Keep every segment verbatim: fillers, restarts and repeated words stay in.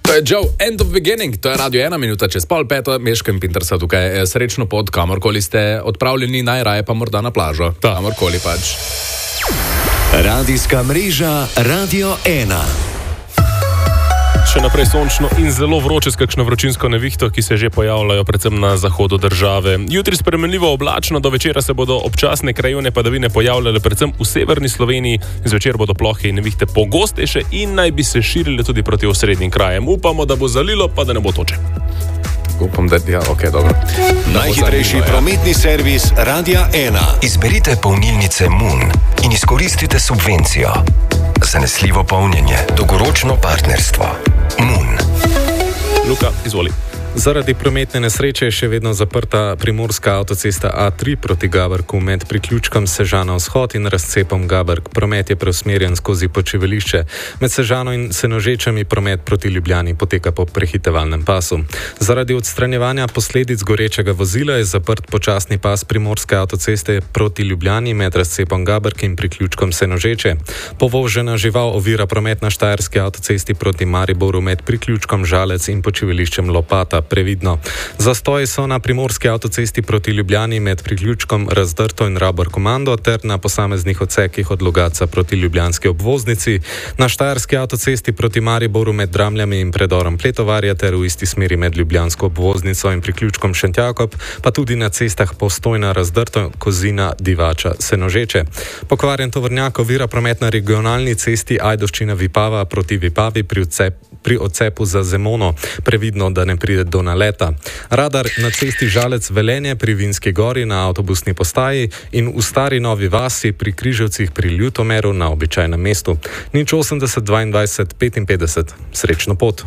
To je Joe, End of Beginning, to je Radio ena minuta čez pol peto, Meško in Pinter sta tukaj, srečno pot, kamorkoli ste odpravljeni, najraje pa morda na plažo, ta. kamorkoli pač. Radijska mreža Radio ena. Še naprej sončno in zelo vroče s kakšno vročinsko nevihto, ki se že pojavljajo predvsem na zahodu države. Jutri spremenljivo oblačno, do večera se bodo občasne krajevne padavine pojavljale predvsem v severni Sloveniji. Zvečer bodo plohe in nevihte pogostejše in naj bi se širile tudi proti osrednjim krajem. Upamo, da bo zalilo, pa da ne bo toče. Upam, da ja, ok, dobro. Najhitrejši zanilo, prometni ja. servis Radia ena. Izberite polnilnice Moon in izkoristite subvencijo. Zanesljivo polnjenje, dolgoročno partnerstvo. Moon. Luka, izvoli. Zaradi prometne nesreče je še vedno zaprta primorska avtocesta A tri proti Gaberku med priključkom Sežana vzhod in razcepom Gaberk. Promet je preusmerjen skozi Počivališče. Med Sežano in Senožečami promet proti Ljubljani poteka po prehitevalnem pasu. Zaradi odstranjevanja posledic gorečega vozila je zaprt počasni pas primorske avtoceste proti Ljubljani med razcepom Gaberk in priključkom Senožeče. Povožena žival ovira promet na štajerski avtocesti proti Mariboru med priključkom Žalec in Počivališčem Lopata. Previdno. Zastoji so na primorski avtocesti proti Ljubljani med priključkom Razdrto in Rabor Komando ter na posameznih odsekih od Logatca proti ljubljanski obvoznici, na štajerski avtocesti proti Mariboru med Dramljami in predorom Pletovarja ter v isti smeri med ljubljansko obvoznico in priključkom Šentjakob, pa tudi na cestah Postojna, Razdrto, Kozina, Divača, Senožeče. Pokvarjen tovornjak ovira promet na regionalni cesti Ajdovščina Vipava proti Vipavi pri odcepu pri odcepu za Zemono. Previdno, da ne pride do naleta. Radar na cesti Žalec Velenje pri Vinski gori na avtobusni postaji in v Stari Novi vasi pri Križevcih pri Ljutomeru na običajnem mestu. Nič osemdeset dvaindvajset petinpetdeset. Srečno pot.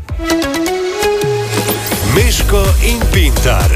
Meško in Pintar.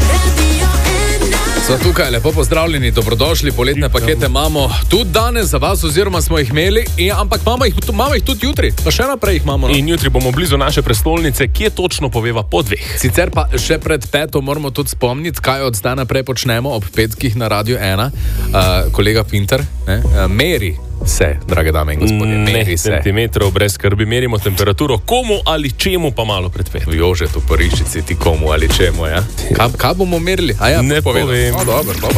So tukaj, lepo pozdravljeni, dobrodošli, poletne pakete imamo tudi danes za vas, oziroma smo jih imeli, in, ampak imamo jih, imamo jih tudi jutri, pa še naprej jih imamo. No? In jutri bomo blizu naše prestolnice, kje točno poveva po dveh. Sicer pa še pred peto moramo tudi spomniti, kaj od zdaj naprej počnemo ob petkih na Radio ena. Uh, kolega Pinter, ne, uh, meri se, drage dame in gospodje, meri se. Centimetrov brez skrbi, merimo temperaturo komu ali čemu pa malo pred pet. Jože, tu poriščici, ti komu ali čemu, ja? Kaj, kaj bomo merili? A ja, ne povem. No, dobro, dobro.